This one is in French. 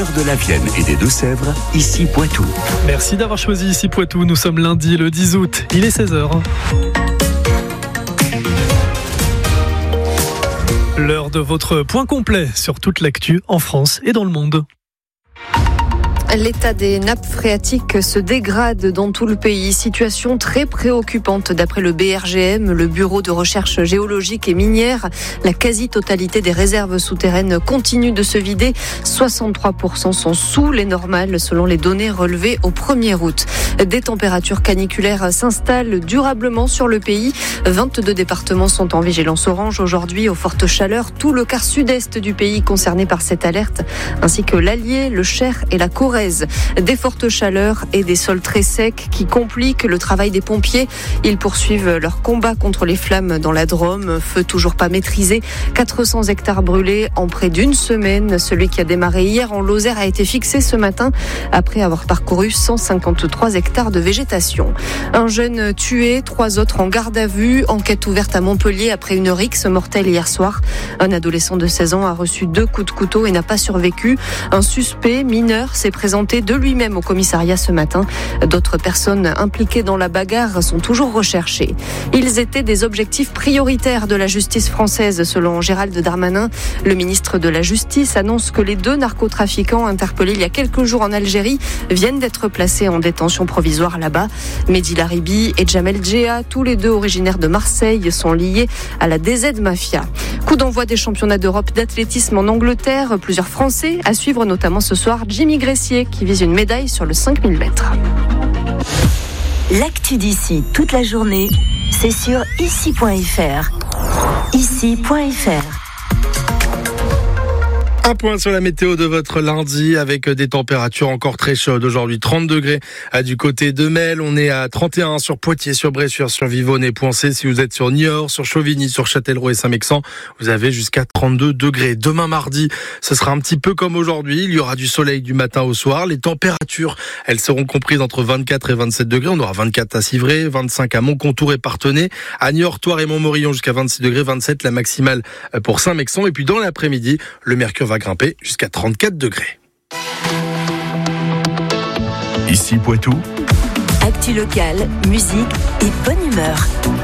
De la Vienne et des Deux-Sèvres, ici Poitou. Merci d'avoir choisi ici Poitou. Nous sommes lundi le 10 août. Il est 16h. L'heure de votre point complet sur toute l'actu en France et dans le monde. L'état des nappes phréatiques se dégrade dans tout le pays. Situation très préoccupante d'après le BRGM, le Bureau de recherche géologique et minière. La quasi-totalité des réserves souterraines continue de se vider. 63% sont sous les normales selon les données relevées au 1er août. Des températures caniculaires s'installent durablement sur le pays. 22 départements sont en vigilance orange aujourd'hui aux fortes chaleurs. Tout le quart sud-est du pays concerné par cette alerte, ainsi que l'Allier, le Cher et la Corrèze. Des fortes chaleurs et des sols très secs qui compliquent le travail des pompiers. Ils poursuivent leur combat contre les flammes dans la Drôme. Feu toujours pas maîtrisé. 400 hectares brûlés en près d'une semaine. Celui qui a démarré hier en Lozère a été fixé ce matin après avoir parcouru 153 hectares de végétation. Un jeune tué, 3 autres en garde à vue. Enquête ouverte à Montpellier après une rixe mortelle hier soir. Un adolescent de 16 ans a reçu 2 coups de couteau et n'a pas survécu. Un suspect mineur s'est présenté de lui-même au commissariat ce matin. D'autres personnes impliquées dans la bagarre sont toujours recherchées. Ils étaient des objectifs prioritaires de la justice française, selon Gérald Darmanin. Le ministre de la Justice annonce que les 2 narcotrafiquants interpellés il y a quelques jours en Algérie viennent d'être placés en détention provisoire là-bas. Mehdi Laribi et Jamel Djea, tous les 2 originaires de Marseille, sont liés à la DZ Mafia. Coup d'envoi des championnats d'Europe d'athlétisme en Angleterre. Plusieurs Français à suivre, notamment ce soir Jimmy Gressier qui vise une médaille sur le 5000 mètres. L'actu d'ici toute la journée, c'est sur ici.fr. Ici.fr. Un point sur la météo de votre lundi avec des températures encore très chaudes aujourd'hui. 30 degrés du côté de Mel. On est à 31 sur Poitiers, sur Bressuire, sur Vivonne et Poincé. Si vous êtes sur Niort, sur Chauvigny, sur Châtellerault et Saint-Mexan, vous avez jusqu'à 32 degrés. Demain mardi, ce sera un petit peu comme aujourd'hui. Il y aura du soleil du matin au soir. Les températures, elles seront comprises entre 24 et 27 degrés. On aura 24 à Civray, 25 à Montcontour et Parthenay. À Niort, Thouars et Montmorillon jusqu'à 26 degrés, 27 la maximale pour Saint-Mexan. Et puis dans l'après-midi, le mercure va grimper jusqu'à 34 degrés. Ici Poitou. Actu locale, musique et bonne humeur.